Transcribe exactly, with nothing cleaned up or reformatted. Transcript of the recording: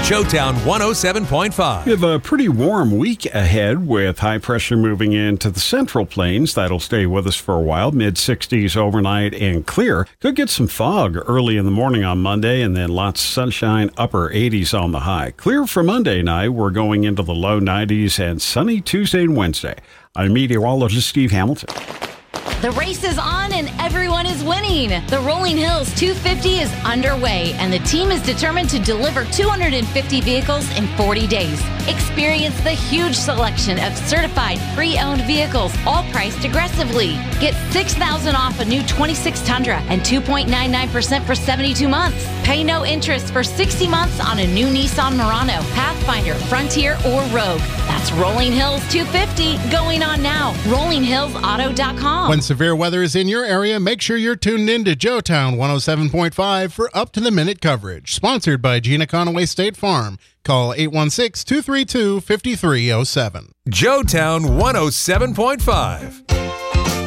Joetown one oh seven point five. We have a pretty warm week ahead with high pressure moving into the central plains. That'll stay with us for a while. mid sixties overnight and clear. Could get some fog early in the morning on Monday and then lots of sunshine, upper eighties on the high. Clear for Monday night. We're going into the low nineties and sunny Tuesday and Wednesday. I'm meteorologist Steve Hamilton. The race is on and everyone is winning. The Rolling Hills two fifty is underway and the team is determined to deliver two hundred fifty vehicles in forty days. Experience the huge selection of certified pre-owned vehicles, all priced aggressively. Get six thousand dollars off a new twenty-six Tundra and two point nine nine percent for seventy-two months. Pay no interest for sixty months on a new Nissan Murano, Pathfinder, Frontier, or Rogue. That's Rolling Hills two fifty going on now. rolling hills auto dot com. When severe weather is in your area, make sure you're tuned in to Joetown one oh seven point five for up-to-the-minute coverage. Sponsored by Gina Conaway State Farm. Call eight one six, two three two, five three oh seven. Joetown one oh seven point five.